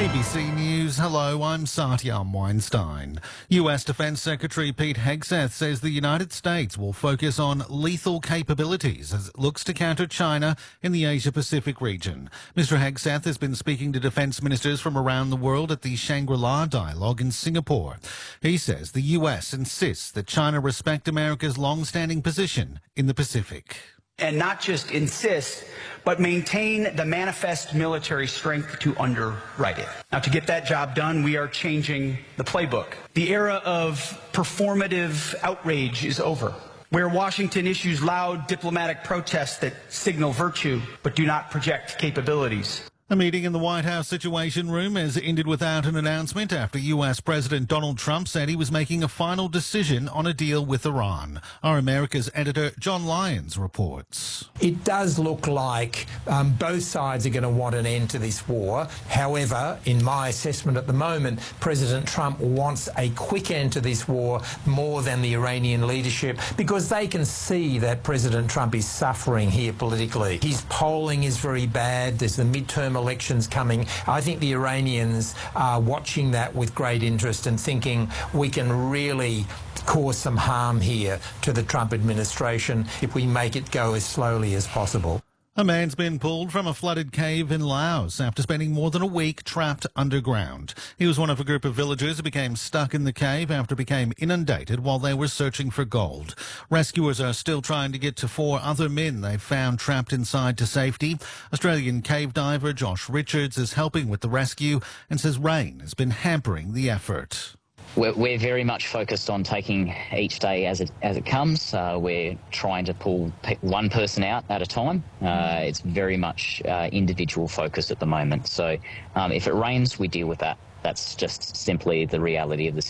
ABC News, hello, I'm Satyam Weinstein. US Defense Secretary Pete Hegseth says the United States will focus on lethal capabilities as it looks to counter China in the Asia-Pacific region. Mr. Hegseth has been speaking to defense ministers from around the world at the Shangri-La Dialogue in Singapore. He says the US insists that China respect America's long-standing position in the Pacific. And not just insist, but maintain the manifest military strength to underwrite it. Now, to get that job done, we are changing the playbook. The era of performative outrage is over, where Washington issues loud diplomatic protests that signal virtue but do not project capabilities. A meeting in the White House Situation Room has ended without an announcement after U.S. President Donald Trump said he was making a final decision on a deal with Iran. Our America's editor, John Lyons, reports. It does look like both sides are going to want an end to this war. However, in my assessment at the moment, President Trump wants a quick end to this war more than the Iranian leadership because they can see that President Trump is suffering here politically. His polling is very bad. There's the midterm elections coming. I think the Iranians are watching that with great interest and thinking we can really cause some harm here to the Trump administration if we make it go as slowly as possible. A man's been pulled from a flooded cave in Laos after spending more than a week trapped underground. He was one of a group of villagers who became stuck in the cave after it became inundated while they were searching for gold. Rescuers are still trying to get to 4 other men they found trapped inside to safety. Australian cave diver Josh Richards is helping with the rescue and says rain has been hampering the effort. We're very much focused on taking each day as it comes. We're trying to pull one person out at a time. It's very much individual focus at the moment. So if it rains, we deal with that. That's just simply the reality of the situation.